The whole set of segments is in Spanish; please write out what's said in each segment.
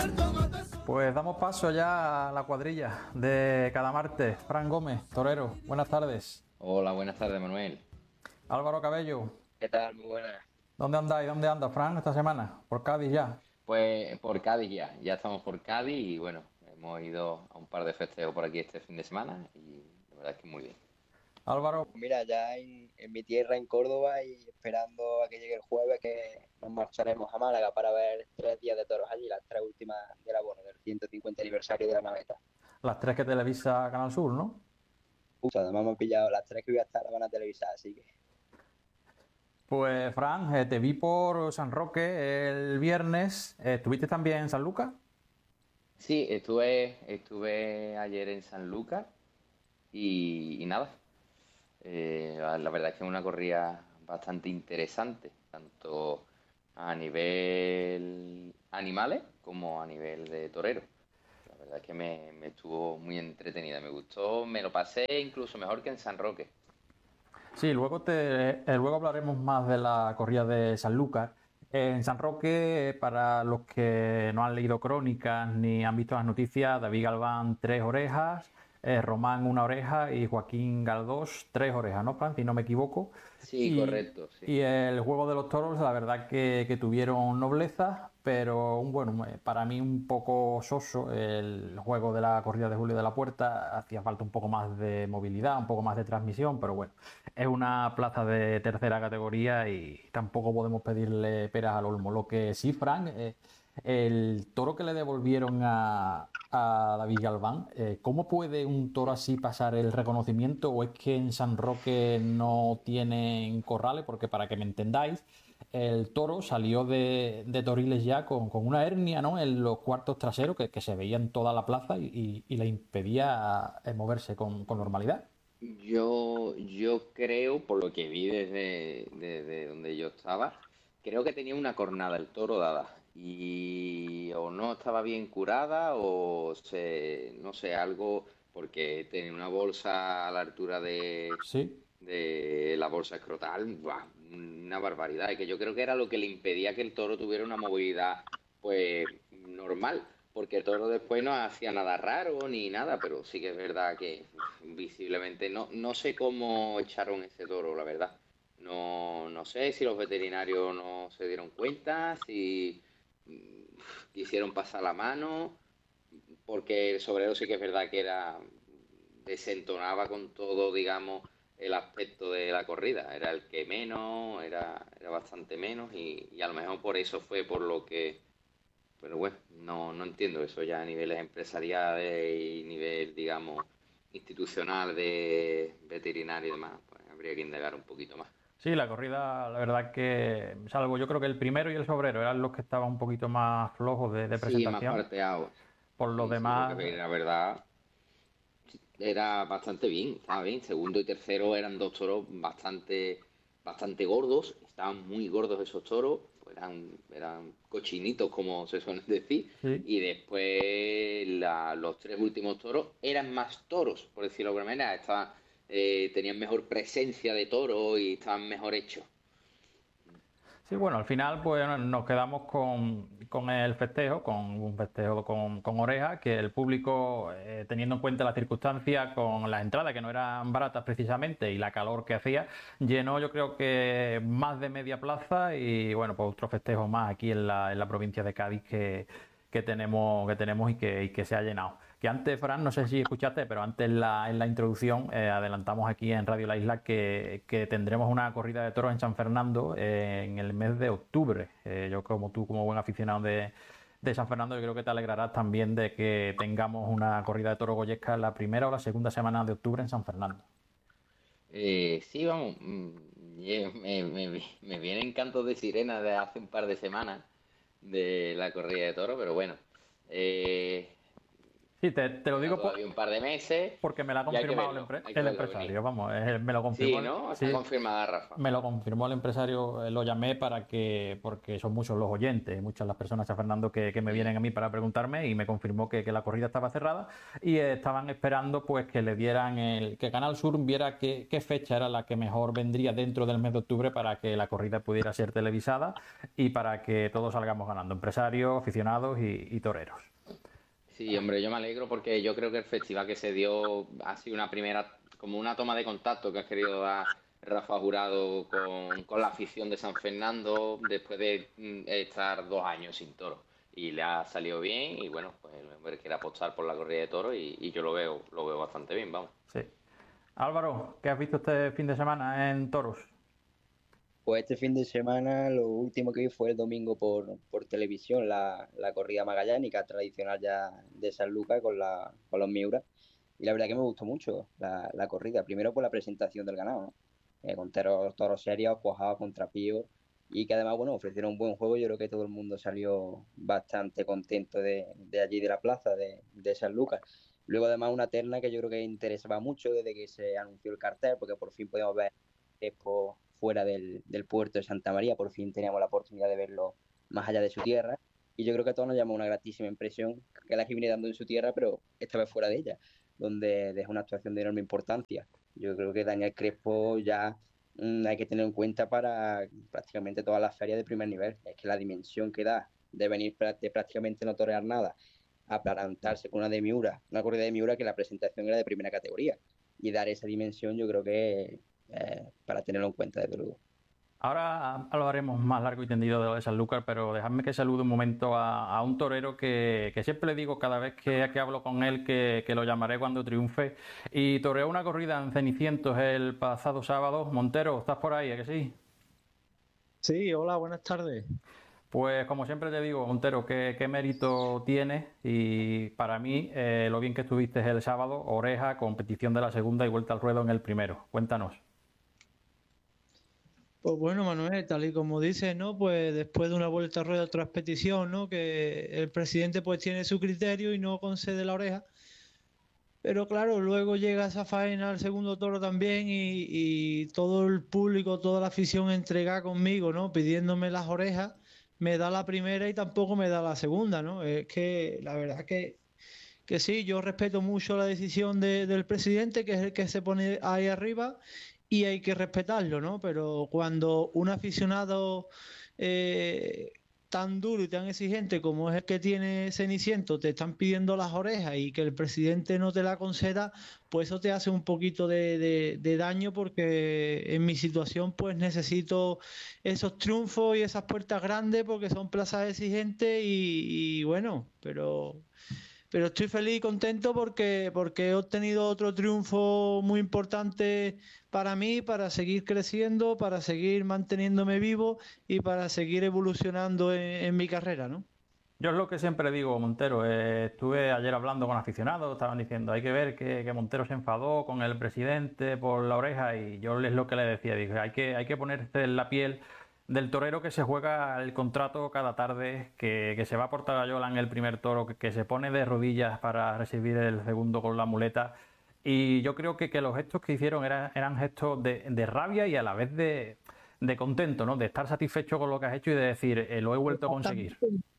Pues damos paso ya a la cuadrilla de cada martes. Fran Gómez, torero, buenas tardes. Hola, buenas tardes, Manuel. Álvaro Cabello, ¿Qué tal? Muy buenas. ¿dónde andáis? ¿Dónde anda Fran esta semana? Por Cádiz ya. Pues por Cádiz ya estamos por Cádiz y bueno, hemos ido a un par de festejos por aquí este fin de semana y la verdad es que muy bien. Álvaro, Mira, ya en mi tierra, en Córdoba, y esperando a que llegue el jueves, que nos marcharemos a Málaga para ver 3 días de toros allí, las 3 últimas del abono, del 150 aniversario de la naveta. las tres que televisa Canal Sur, ¿no? Además me han pillado las 3 que voy a estar, las van a televisar, así que Pues Fran, te vi por San Roque el viernes. ¿Estuviste también en San Lucas? Sí, estuve ayer en San Lucas y nada, la verdad es que es una corrida bastante interesante, tanto a nivel animales como a nivel de torero. La verdad es que me estuvo muy entretenida, me gustó, me lo pasé incluso mejor que en San Roque. Sí, luego hablaremos más de la corrida de San Lucas. En San Roque, para los que no han leído crónicas ni han visto las noticias, David Galván 3 orejas, Román 1 oreja y Joaquín Galdós 3 orejas, ¿no, Fran? Si no me equivoco. Sí, Y, correcto, sí. y el juego de los toros, la verdad que tuvieron nobleza, pero bueno, para mí un poco soso el juego de la corrida de Julio de la Puerta. Hacía falta un poco más de movilidad, un poco más de transmisión, pero bueno, es una plaza de tercera categoría y tampoco podemos pedirle peras al olmo. Lo que sí, Frank, el toro que le devolvieron a David Galván, ¿cómo puede un toro así pasar el reconocimiento? ¿O es que en San Roque no tienen corrales? Porque para que me entendáis, el toro salió de Toriles ya con una hernia, ¿no?, en los cuartos traseros que se veía en toda la plaza y le impedía moverse con normalidad. Yo creo, por lo que vi desde donde yo estaba, creo que tenía una cornada el toro dada y o no estaba bien curada no sé, algo, porque tenía una bolsa a la altura Sí. de la bolsa escrotal, ¡buah! Una barbaridad, y que yo creo que era lo que le impedía que el toro tuviera una movilidad pues normal, porque el toro después no hacía nada raro ni nada, pero sí que es verdad que visiblemente no sé cómo echaron ese toro, la verdad. No sé si los veterinarios no se dieron cuenta, si mm, quisieron pasar la mano, porque el sobrero sí que es verdad que desentonaba con todo, digamos, el aspecto de la corrida. Era el que menos, era bastante menos y a lo mejor por eso fue por lo que... Pero bueno, no entiendo eso ya a niveles empresariales y nivel, digamos, institucional de veterinario y demás. Pues habría que indagar un poquito más. Sí, la corrida, la verdad que, salvo yo creo que el primero y el sobrero eran los que estaban un poquito más flojos de Sí, más presentación. parteado. Por lo Sí, porque demás, la verdad era bastante bien, estaba bien. Segundo y tercero eran dos toros bastante gordos, estaban muy gordos esos toros, pues eran cochinitos como se suele decir. sí. Y después los tres últimos toros eran más toros, por decirlo de alguna manera, tenían mejor presencia de toro y estaban mejor hechos. Sí, bueno, al final pues nos quedamos con el festejo, con un festejo con oreja, que el público, teniendo en cuenta las circunstancias, con las entradas que no eran baratas precisamente y la calor que hacía, llenó yo creo que más de media plaza y bueno, pues otro festejo más aquí en la provincia de Cádiz que tenemos y que se ha llenado. Que antes, Fran, no sé si escuchaste, pero antes en la introducción adelantamos aquí en Radio La Isla que tendremos una corrida de toros en San Fernando en el mes de octubre. Yo como tú, como buen aficionado de San Fernando, yo creo que te alegrarás también de que tengamos una corrida de toros goyesca la primera o la segunda semana de octubre en San Fernando. Sí, vamos, me vienen cantos de sirena de hace un par de semanas de la corrida de toro, pero bueno, eh, Sí, te lo Queda digo todavía un par de meses porque me lo ha y hay que confirmado verlo, hay que el verlo venir. empresario, vamos, me lo confirmó, Sí, ¿no? Está sí, confirmada, Rafa. me lo confirmó el empresario, lo llamé porque son muchos los oyentes, muchas las personas, San Fernando, que me Mm. vienen a mí para preguntarme y me confirmó que la corrida estaba cerrada y estaban esperando pues que le dieran que Canal Sur viera qué fecha era la que mejor vendría dentro del mes de octubre para que la corrida pudiera ser televisada y para que todos salgamos ganando, empresarios, aficionados y toreros. Sí, hombre, yo me alegro porque yo creo que el festival que se dio ha sido una primera, como una toma de contacto que ha querido dar Rafa Jurado con la afición de San Fernando después de estar 2 años sin toro. Y le ha salido bien y bueno, pues el hombre quiere apostar por la corrida de toros y yo lo veo bastante bien, vamos. Sí. Álvaro, ¿qué has visto este fin de semana en toros? Pues este fin de semana lo último que vi fue el domingo por televisión, la corrida magallánica tradicional ya de San Lucas con los Miuras. Y la verdad que me gustó mucho la corrida. Primero por la presentación del ganado, ¿no? Con toros serios, cuajados, contrapíos. Y que además, bueno, ofrecieron un buen juego. Yo creo que todo el mundo salió bastante contento de allí de la plaza de San Lucas. Luego además una terna que yo creo que interesaba mucho desde que se anunció el cartel, porque por fin podíamos ver Expo fuera del puerto de Santa María. Por fin teníamos la oportunidad de verlo más allá de su tierra. Y yo creo que a todos nos llamó una gratísima impresión que la que viene dando en su tierra, pero esta vez fuera de ella, donde deja una actuación de enorme importancia. Yo creo que Daniel Crespo ya hay que tener en cuenta para prácticamente todas las ferias de primer nivel. Es que la dimensión que da de venir de prácticamente no torear nada a plantarse con una de Miura, una corrida de Miura que la presentación era de primera categoría. Y dar esa dimensión yo creo que para tenerlo en cuenta, desde luego. Ahora lo haremos más largo y tendido de lo de Sanlúcar, pero dejadme que salude un momento a un torero que siempre le digo cada vez que hablo con él que lo llamaré cuando triunfe. Y toreó una corrida en Cenicientos el pasado sábado. Montero, ¿estás por ahí? ¿A que sí? Sí, hola, buenas tardes. Pues como siempre te digo, Montero, qué mérito tienes y para mí lo bien que estuviste el sábado, oreja, competición de la segunda y vuelta al ruedo en el primero. Cuéntanos. Pues bueno, Manuel, tal y como dices, ¿no? Pues después de una vuelta a rueda tras petición, ¿no? Que el presidente pues tiene su criterio y no concede la oreja. Pero claro, luego llega esa faena al segundo toro también y todo el público, toda la afición entrega conmigo, ¿no? Pidiéndome las orejas, me da la primera y tampoco me da la segunda, ¿no? Es que la verdad que sí, yo respeto mucho la decisión del presidente, que es el que se pone ahí arriba, y hay que respetarlo, ¿no? Pero cuando un aficionado eh, tan duro y tan exigente como es el que tiene Ceniciento te están pidiendo las orejas y que el presidente no te la conceda, pues eso te hace un poquito de daño porque en mi situación pues necesito esos triunfos y esas puertas grandes porque son plazas exigentes y bueno, pero estoy feliz y contento porque he obtenido otro triunfo muy importante para mí, para seguir creciendo, para seguir manteniéndome vivo y para seguir evolucionando en mi carrera, ¿no? Yo es lo que siempre digo, Montero. Estuve ayer hablando con aficionados, estaban diciendo, hay que ver que Montero se enfadó con el presidente por la oreja y yo es lo que le decía, dije, hay que ponerse en la piel del torero que se juega el contrato cada tarde, que se va a Portagayola en el primer toro, que se pone de rodillas para recibir el segundo con la muleta. Y yo creo que los gestos que hicieron eran gestos de rabia y a la vez de contento, ¿no? De estar satisfecho con lo que has hecho y de decir, lo he vuelto a conseguir.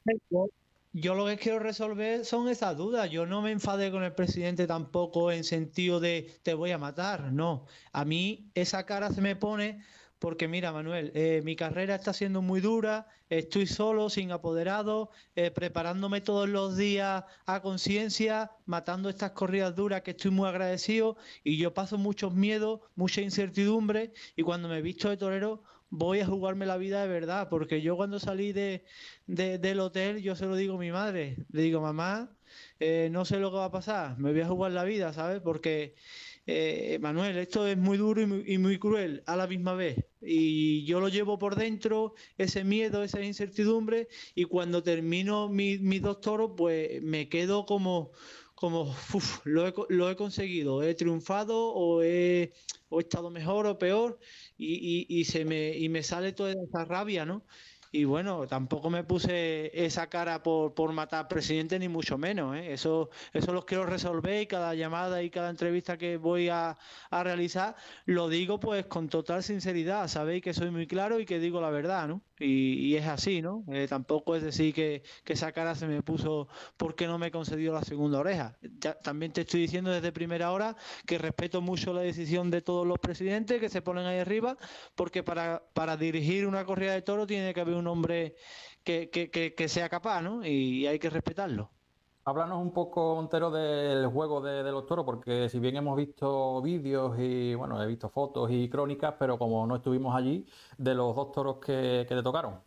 Yo lo que quiero resolver son esas dudas. Yo no me enfadé con el presidente tampoco en sentido de te voy a matar. No, a mí esa cara se me pone porque mira, Manuel, mi carrera está siendo muy dura, estoy solo, sin apoderado, preparándome todos los días a conciencia, matando estas corridas duras que estoy muy agradecido y yo paso muchos miedos, mucha incertidumbre y cuando me he visto de torero voy a jugarme la vida de verdad, porque yo cuando salí del hotel, yo se lo digo a mi madre, le digo, mamá, no sé lo que va a pasar, me voy a jugar la vida, ¿sabes? Porque, Manuel, esto es muy duro y muy cruel a la misma vez. Y yo lo llevo por dentro, ese miedo, esa incertidumbre, y cuando termino mis dos toros, pues me quedo como uf, lo he conseguido, he triunfado o he estado mejor o peor y me sale toda esa rabia, ¿no? Y bueno, tampoco me puse esa cara por matar al presidente, ni mucho menos, ¿eh? Eso los quiero resolver y cada llamada y cada entrevista que voy a realizar lo digo pues con total sinceridad. Sabéis que soy muy claro y que digo la verdad, ¿no? Y es así, ¿no? Tampoco es decir que esa cara se me puso porque no me concedió la segunda oreja. También te estoy diciendo desde primera hora que respeto mucho la decisión de todos los presidentes que se ponen ahí arriba, porque para dirigir una corrida de toro tiene que haber un hombre que sea capaz, ¿no? Y hay que respetarlo. Háblanos un poco, Montero, del juego de los toros, porque si bien hemos visto vídeos y, bueno, he visto fotos y crónicas, pero como no estuvimos allí, de los dos toros que te tocaron.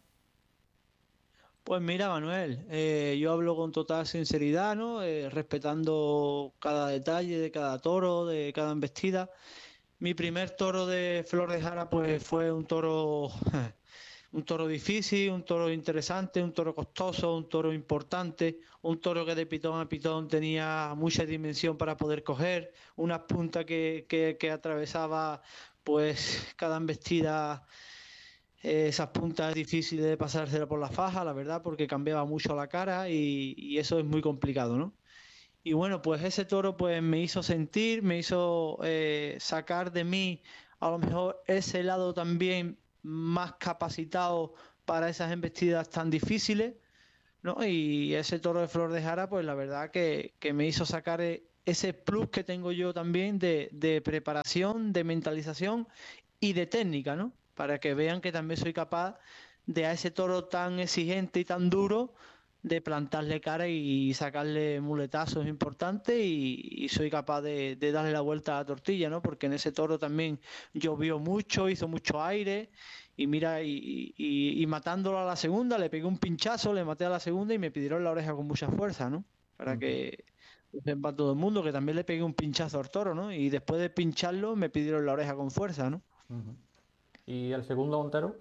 Pues mira, Manuel, yo hablo con total sinceridad, ¿no? Respetando cada detalle de cada toro, de cada embestida. Mi primer toro de Flor de Jara, pues fue un toro, un toro difícil, un toro interesante, un toro costoso, un toro importante, un toro que de pitón a pitón tenía mucha dimensión para poder coger, una punta que atravesaba, pues cada embestida. Esas puntas difíciles de pasársela por la faja, la verdad, porque cambiaba mucho la cara y eso es muy complicado, ¿no? Y bueno, pues ese toro pues me hizo sentir, me hizo sacar de mí a lo mejor ese lado también más capacitado para esas embestidas tan difíciles, ¿no? Y ese toro de Flor de Jara, pues la verdad que me hizo sacar ese plus que tengo yo también de preparación, de mentalización y de técnica, ¿no? Para que vean que también soy capaz de a ese toro tan exigente y tan duro de plantarle cara y sacarle muletazos importantes y soy capaz de darle la vuelta a la tortilla, ¿no? Porque en ese toro también llovió mucho, hizo mucho aire y mira, y matándolo a la segunda, le pegué un pinchazo, le maté a la segunda y me pidieron la oreja con mucha fuerza, ¿no? Para Ujú, que sepa todo el mundo que también le pegué un pinchazo al toro, ¿no? Y después de pincharlo me pidieron la oreja con fuerza, ¿no? ujú. ¿Y el segundo, Montero?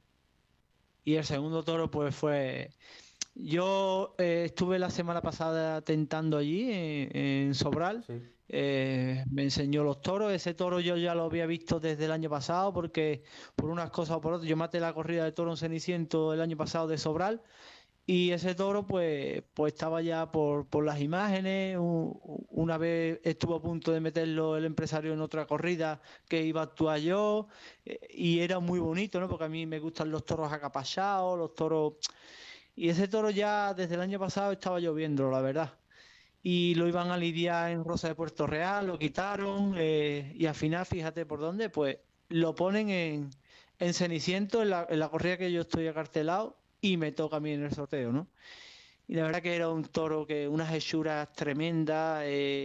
Y el segundo toro pues fue... Yo estuve la semana pasada tentando allí en Sobral, Sí. me enseñó los toros, ese toro yo ya lo había visto desde el año pasado porque por unas cosas o por otras, yo maté la corrida de toro en Ceniciento el año pasado de Sobral y ese toro pues estaba ya por las imágenes, una vez estuvo a punto de meterlo el empresario en otra corrida que iba a actuar yo y era muy bonito, ¿no? Porque a mí me gustan los toros acapachados, los toros... Y ese toro ya desde el año pasado estaba lloviendo, la verdad. Y lo iban a lidiar en Rosa de Puerto Real, lo quitaron y al final, fíjate por dónde, pues lo ponen en Ceniciento, en la corrida que yo estoy acartelado y me toca a mí en el sorteo, ¿no? Y la verdad que era un toro que unas hechuras tremendas,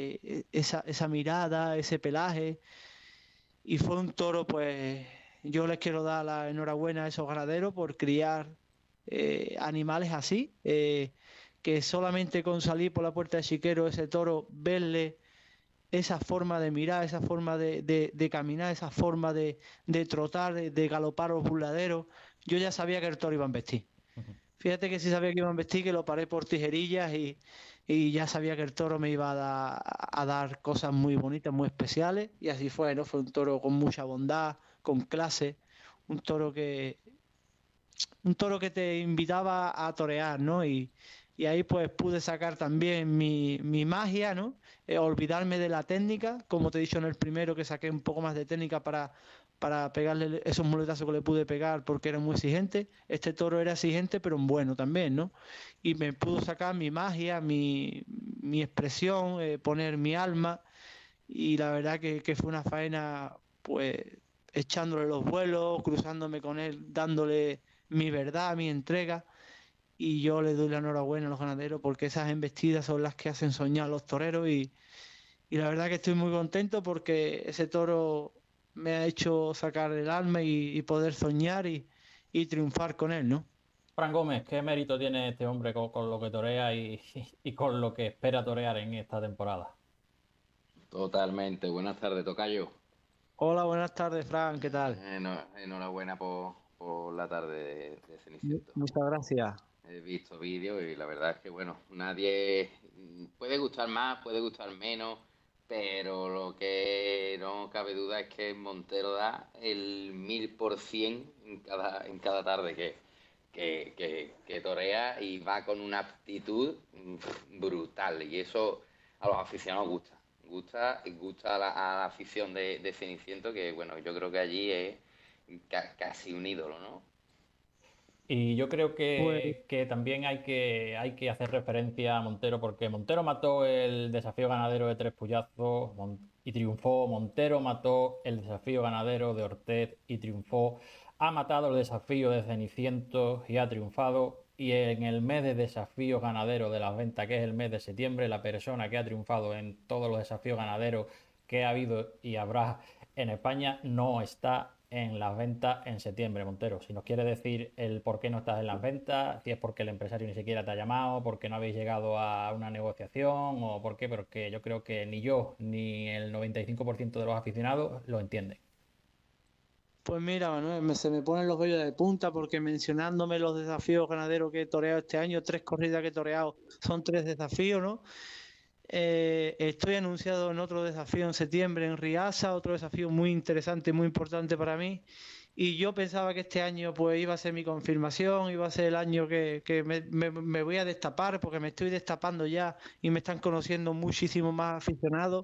esa mirada, ese pelaje. Y fue un toro, pues yo les quiero dar la enhorabuena a esos ganaderos por criar animales así, que solamente con salir por la puerta de Chiquero, ese toro, verle esa forma de mirar, esa forma de caminar, esa forma de trotar, de galopar los burladeros, yo ya sabía que el toro iba a vestir. Ujú. Fíjate que sí sabía que iba a vestir, que lo paré por tijerillas y ya sabía que el toro me iba a dar cosas muy bonitas, muy especiales. Y así fue, ¿no? Fue un toro con mucha bondad, con clase, un toro que, un toro que te invitaba a torear, ¿no? Y ahí pues pude sacar también mi magia, ¿no? Olvidarme de la técnica, como te he dicho en el primero, que saqué un poco más de técnica para pegarle esos muletazos que le pude pegar porque era muy exigente. Este toro era exigente, pero bueno también, ¿no? Y me pudo sacar mi magia, mi expresión, poner mi alma, y la verdad que fue una faena, pues echándole los vuelos, cruzándome con él, dándole mi verdad, mi entrega, y yo le doy la enhorabuena a los ganaderos porque esas embestidas son las que hacen soñar a los toreros y la verdad que estoy muy contento porque ese toro me ha hecho sacar el alma y poder soñar y triunfar con él, ¿no? Fran Gómez, ¿qué mérito tiene este hombre con lo que torea y con lo que espera torear en esta temporada? Totalmente. Buenas tardes, tocayo. Hola, buenas tardes, Fran, ¿qué tal? Enhorabuena por la tarde de Ceniciento. Muchas gracias. He visto vídeos y la verdad es que, bueno, nadie puede gustar más, puede gustar menos, pero lo que no cabe duda es que Montero da el 1000% en cada tarde que torea y va con una aptitud brutal. Y eso a los aficionados gusta. Gusta a la afición de Ceniciento, que bueno, yo creo que allí es casi un ídolo, ¿no? Y yo creo Pues que también hay que hacer referencia a Montero, porque Montero mató el desafío ganadero de Tres Puyazos y triunfó. Montero mató el desafío ganadero de Ortez y triunfó. Ha matado el desafío de Cenicientos y ha triunfado. Y en el mes de desafío ganadero de las ventas, que es el mes de septiembre, la persona que ha triunfado en todos los desafíos ganaderos que ha habido y habrá en España no está en las ventas en septiembre, Montero. Si nos quiere decir el por qué no estás en las ventas, si es porque el empresario ni siquiera te ha llamado, porque no habéis llegado a una negociación o por qué, pero que yo creo que ni yo ni el 95% de los aficionados lo entienden. Pues mira, Manuel, se me ponen los vellos de punta porque mencionándome los desafíos ganaderos que he toreado este año, 3 corridas que he toreado, son 3 desafíos, ¿no? Estoy anunciado en otro desafío en septiembre en Riasa, otro desafío muy interesante, muy importante para mí. Y yo pensaba que este año pues iba a ser mi confirmación, iba a ser el año que me voy a destapar, porque me estoy destapando ya y me están conociendo muchísimo más aficionados,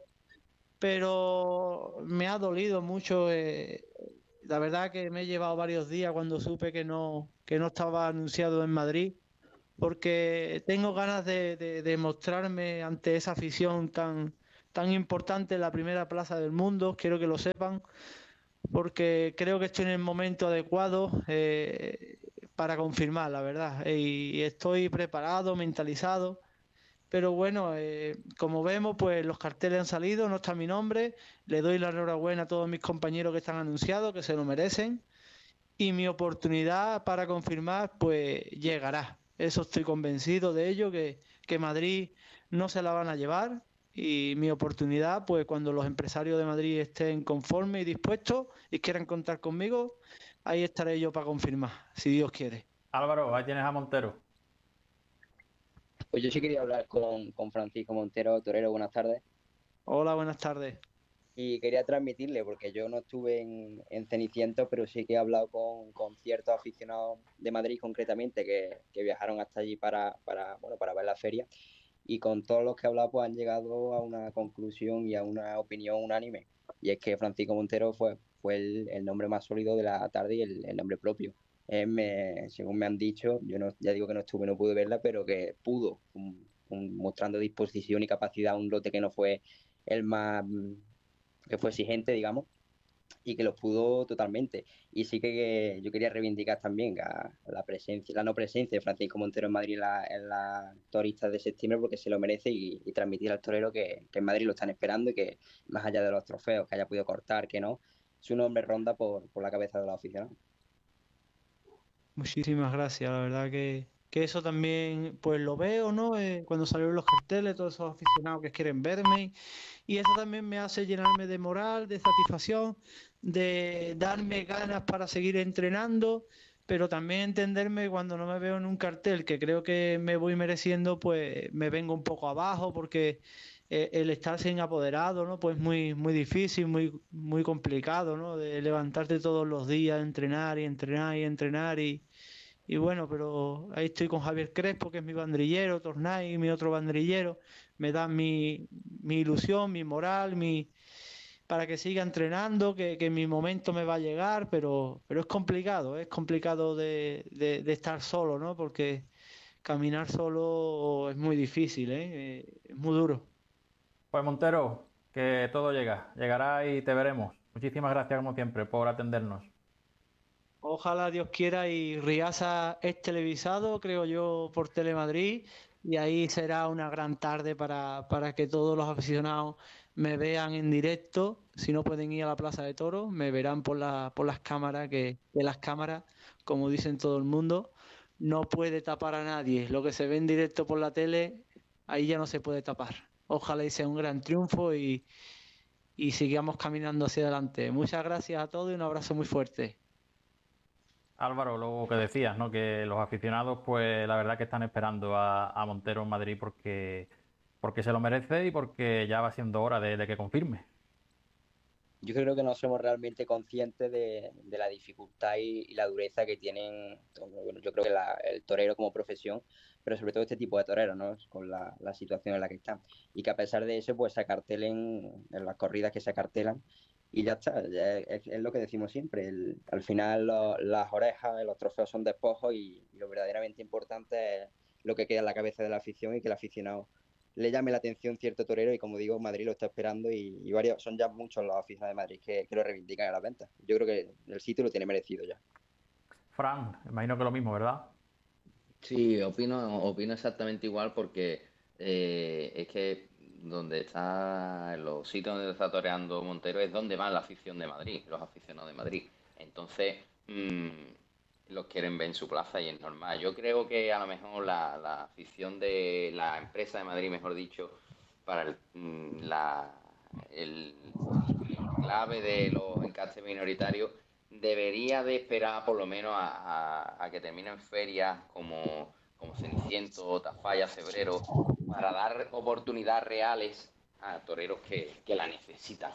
pero me ha dolido mucho. La verdad que me he llevado varios días cuando supe que no estaba anunciado en Madrid, porque tengo ganas de mostrarme ante esa afición tan importante en la primera plaza del mundo. Quiero que lo sepan, porque creo que estoy en el momento adecuado para confirmar, la verdad. Y estoy preparado, mentalizado. Pero bueno, como vemos, pues los carteles han salido, no está mi nombre. Le doy la enhorabuena a todos mis compañeros que están anunciados, que se lo merecen. Y mi oportunidad para confirmar, pues llegará. Eso estoy convencido de ello, que Madrid no se la van a llevar. Y mi oportunidad, pues cuando los empresarios de Madrid estén conformes y dispuestos y quieran contar conmigo, ahí estaré yo para confirmar, si Dios quiere. Álvaro, ahí tienes a Montero. Pues yo sí quería hablar con Francisco Montero, torero, buenas tardes. Hola, buenas tardes. Y quería transmitirle, porque yo no estuve en Cenicientos, pero sí que he hablado con ciertos aficionados de Madrid concretamente que viajaron hasta allí bueno, para ver la feria. Y con todos los que he hablado, pues han llegado a una conclusión y a una opinión unánime. Y es que Francisco Montero fue el nombre más sólido de la tarde y el nombre propio. Según me han dicho, yo no, ya digo que no estuve, no pude verla, pero que pudo, mostrando disposición y capacidad, un lote que no fue el más que fue exigente, digamos, y que los pudo totalmente. Y sí que yo quería reivindicar también la presencia, la no presencia de Francisco Montero en Madrid en la Toristas de septiembre, porque se lo merece, y transmitir al torero que en Madrid lo están esperando y que más allá de los trofeos que haya podido cortar, que no, su nombre ronda por la cabeza de los aficionados. Muchísimas gracias, la verdad que eso también pues lo veo, ¿no? Cuando salieron los carteles, todos esos aficionados que quieren verme, y eso también me hace llenarme de moral, de satisfacción, de darme ganas para seguir entrenando, pero también entenderme cuando no me veo en un cartel que creo que me voy mereciendo, pues me vengo un poco abajo, porque el estar sin apoderado, ¿no? Pues muy difícil, muy complicado, ¿no? De levantarte todos los días, entrenar y entrenar y entrenar y bueno, pero ahí estoy con Javier Crespo, que es mi bandrillero, Tornay, mi otro bandrillero, me dan mi ilusión, mi moral, para que siga entrenando, que mi momento me va a llegar, pero es complicado de estar solo, ¿no? Porque caminar solo es muy difícil, ¿eh? Es muy duro. Pues Montero, que todo llega, llegará y te veremos. Muchísimas gracias como siempre por atendernos. Ojalá Dios quiera y Riasa es televisado, creo yo, por Telemadrid, y ahí será una gran tarde para que todos los aficionados me vean en directo. Si no pueden ir a la Plaza de Toros, me verán por las cámaras, que las cámaras, como dicen todo el mundo, no puede tapar a nadie. Lo que se ve en directo por la tele, ahí ya no se puede tapar. Ojalá y sea un gran triunfo y sigamos caminando hacia adelante. Muchas gracias a todos y un abrazo muy fuerte. Álvaro, lo que decías, ¿no? Que los aficionados, pues la verdad que están esperando a Montero en Madrid porque se lo merece y porque ya va siendo hora de que confirme. yo creo que no somos realmente conscientes de la dificultad y la dureza que tienen, bueno, yo creo que el torero como profesión, pero sobre todo este tipo de toreros, ¿no? Con la situación en la que están. Y que a pesar de eso, pues se acartelen en las corridas que se acartelan y ya está. Es lo que decimos siempre. Al final las orejas, los trofeos son despojos y lo verdaderamente importante es lo que queda en la cabeza de la afición y que el aficionado le llame la atención cierto torero y como digo, Madrid lo está esperando y varios, son ya muchos los aficionados de Madrid que lo reivindican en las ventas. Yo creo que el sitio lo tiene merecido ya. Fran, imagino que lo mismo, ¿verdad? Sí, opino exactamente igual porque es que donde está, los sitios donde está toreando Montero es donde va la afición de Madrid, los aficionados de Madrid. Entonces, los quieren ver en su plaza y es normal. Yo creo que a lo mejor la afición de la empresa de Madrid, mejor dicho, para el clave de los encastes minoritarios debería de esperar por lo menos a que terminen ferias como Ceniciento, Tafalla, Febrero, para dar oportunidades reales a toreros que la necesitan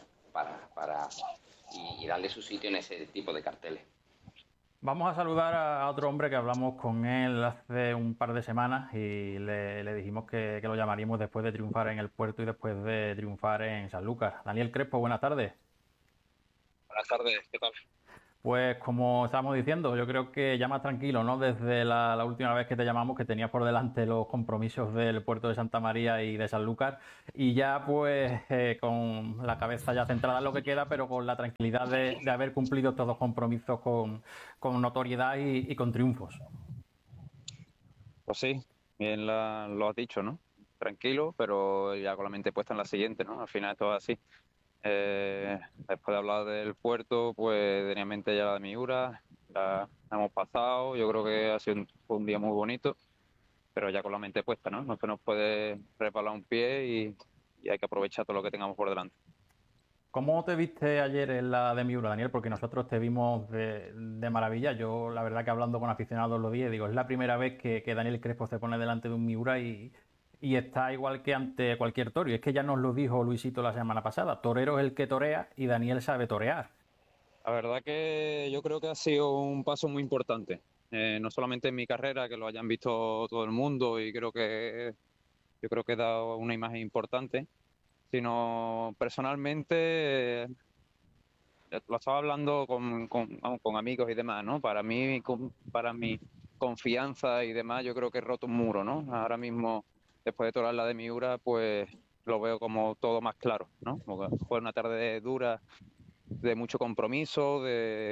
y darle su sitio en ese tipo de carteles. Vamos a saludar a otro hombre que hablamos con él hace un par de semanas y le dijimos que lo llamaríamos después de triunfar en el Puerto y después de triunfar en Sanlúcar. Daniel Crespo, buenas tardes. Buenas tardes, ¿qué tal? Pues como estábamos diciendo, yo creo que ya más tranquilo, ¿no? Desde la última vez que te llamamos, que tenías por delante los compromisos del puerto de Santa María y de Sanlúcar, y ya pues con la cabeza ya centrada en lo que queda, pero con la tranquilidad de haber cumplido estos dos compromisos con notoriedad y con triunfos. Pues sí, bien lo has dicho, ¿no? Tranquilo, pero ya con la mente puesta en la siguiente, ¿no? Al final todo así. Después de hablar del puerto, pues tenía en mente ya la de Miura, ya hemos pasado, yo creo que fue un día muy bonito, pero ya con la mente puesta, ¿no? No se nos puede resbalar un pie y hay que aprovechar todo lo que tengamos por delante. ¿Cómo te viste ayer en la de Miura, Daniel? Porque nosotros te vimos de maravilla. Yo, la verdad que hablando con aficionados los días, digo, es la primera vez que Daniel Crespo se pone delante de un Miura y está igual que ante cualquier toro. Y es que ya nos lo dijo Luisito la semana pasada. Torero es el que torea y Daniel sabe torear. La verdad que yo creo que ha sido un paso muy importante. No solamente en mi carrera, que lo hayan visto todo el mundo y yo creo que he dado una imagen importante, sino personalmente, lo estaba hablando vamos, con amigos y demás, ¿no? Para mi confianza y demás, yo creo que he roto un muro, ¿no? Ahora mismo, después de tocar la de Miura, pues lo veo como todo más claro, ¿no? Porque fue una tarde dura, de mucho compromiso,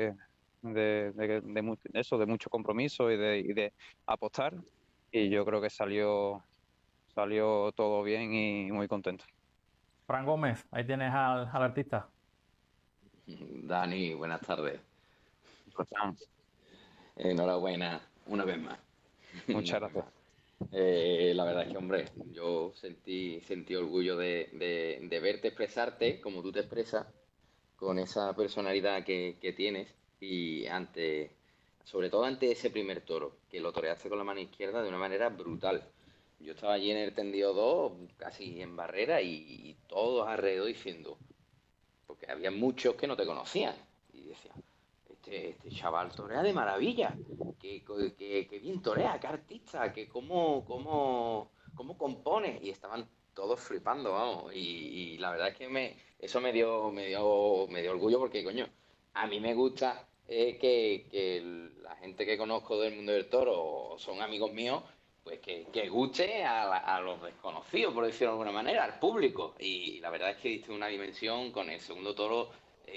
de mucho compromiso y de apostar, y yo creo que salió todo bien y muy contento. Fran Gómez, ahí tienes al artista. Dani, buenas tardes. Pues, Enhorabuena, una vez más. muchas gracias. La verdad es que, hombre, yo sentí orgullo de verte expresarte como tú te expresas, con esa personalidad que tienes y sobre todo ante ese primer toro, que lo toreaste con la mano izquierda de una manera brutal. Yo estaba allí en el tendido 2, casi en barrera, y todos alrededor diciendo, porque había muchos que no te conocían, y decían, este chaval torea de maravilla, que bien torea, qué artista, que cómo compone, y estaban todos flipando, vamos, y la verdad es que eso me dio orgullo porque, coño, a mí me gusta que la gente que conozco del mundo del toro son amigos míos, pues que guste a los desconocidos, por decirlo de alguna manera, al público. Y la verdad es que diste una dimensión con el segundo toro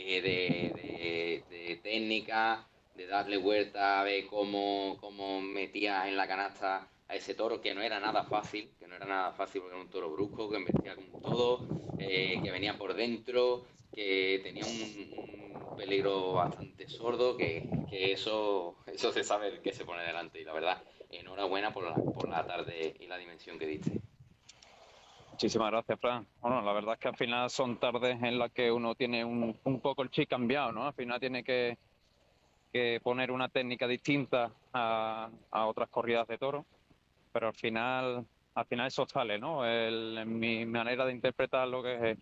de técnica, de darle vuelta, a ver cómo metías en la canasta a ese toro, que no era nada fácil, porque era un toro brusco, que embestía como todo, que venía por dentro, que tenía un peligro bastante sordo, que eso se sabe que se pone delante. Y la verdad, enhorabuena por la tarde y la dimensión que diste. Muchísimas gracias, Fran. Bueno, la verdad es que al final son tardes en las que uno tiene un poco el chip cambiado, ¿no? Al final tiene que poner una técnica distinta a otras corridas de toro, pero al final eso sale, ¿no? Mi manera de interpretar lo que es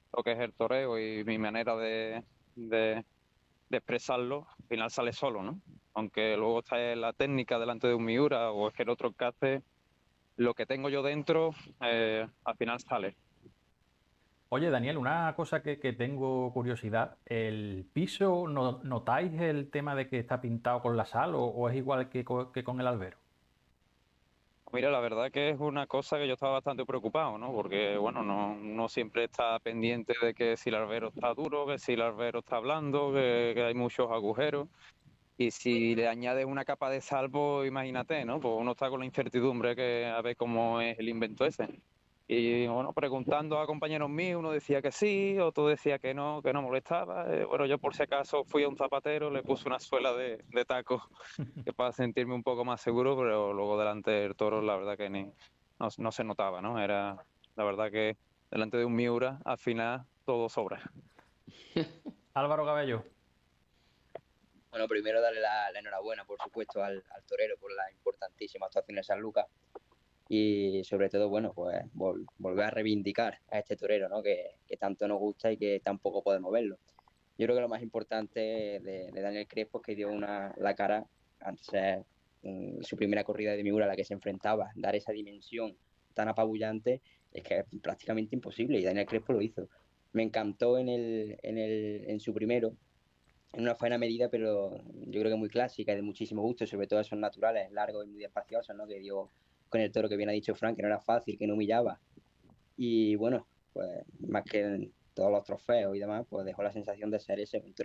lo que es el toreo y mi manera de expresarlo, al final sale solo, ¿no? Aunque luego está la técnica delante de un Miura o es que el otro que hace, lo que tengo yo dentro, al final sale. Oye, Daniel, una cosa que tengo curiosidad, ¿el piso notáis el tema de que está pintado con la sal o es igual que con el albero? Mira, la verdad que es una cosa que yo estaba bastante preocupado, ¿no? Porque, bueno, no siempre está pendiente de que si el albero está duro, que si el albero está blando, que hay muchos agujeros. Y si le añades una capa de sal, pues imagínate, ¿no? Pues uno está con la incertidumbre que a ver cómo es el invento ese. Y bueno, preguntando a compañeros míos, uno decía que sí, otro decía que no molestaba. Bueno, yo por si acaso fui a un zapatero, le puse una suela de taco que para sentirme un poco más seguro, pero luego delante del toro la verdad que no se notaba, ¿no? Era la verdad que delante de un Miura al final todo sobra. Álvaro Cabello. Bueno, primero darle la enhorabuena, por supuesto, al torero por la importantísima actuación en San Lucas y sobre todo, bueno, pues volver a reivindicar a este torero, ¿no? Que tanto nos gusta y que tampoco podemos verlo. Yo creo que lo más importante de Daniel Crespo es que dio la cara antes de ser su primera corrida de Miura a la que se enfrentaba, dar esa dimensión tan apabullante es que es prácticamente imposible y Daniel Crespo lo hizo. Me encantó en su primero, en una faena medida, pero yo creo que muy clásica y de muchísimo gusto, sobre todo esos naturales, largos y muy espaciosos, ¿no? Que dio con el toro que bien ha dicho Frank, que no era fácil, que no humillaba. Y bueno, pues más que en todos los trofeos y demás, pues dejó la sensación de ser ese un